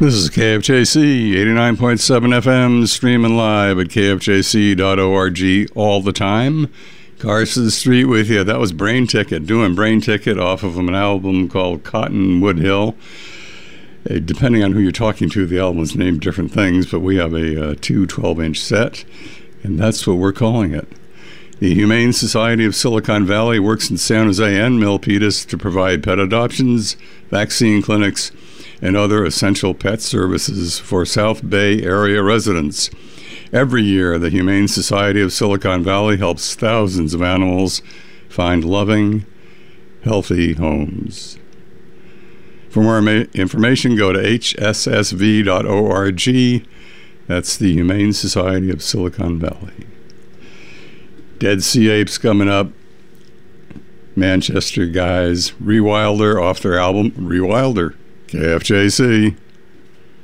This is KFJC 89.7 FM, streaming live at kfjc.org all the time. Carson Street with you. That was Brain Ticket, doing Brain Ticket off of an album called Cottonwood Hill. Depending on who you're talking to, the album is named different things, but we have a 12-inch set, and that's what we're calling it. The Humane Society of Silicon Valley works in San Jose and Milpitas to provide pet adoptions, vaccine clinics, and other essential pet services for South Bay area residents. Every year, the Humane Society of Silicon Valley helps thousands of animals find loving, healthy homes. For more information, go to hssv.org. That's the Humane Society of Silicon Valley. Dead Sea Apes coming up. Manchester guys. Rewilder off their album Rewilder. KFJC.